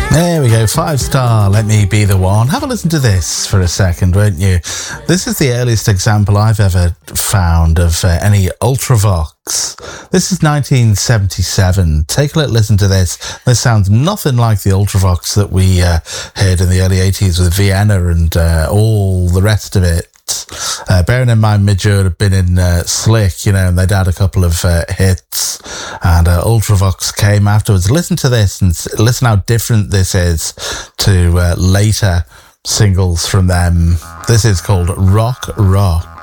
There we go, 5-star, Let Me Be The One. Have a listen to this for a second, won't you? This is the earliest example I've ever found of any Ultravox. This is 1977. Take a listen to this. This sounds nothing like the Ultravox that we heard in the early 80s with Vienna and all the rest of it. Bearing in mind Midge had been in Slick, you know, and they'd had a couple of hits, and Ultravox came afterwards. Listen to this and listen how different this is to later singles from them. This is called Rock Rock.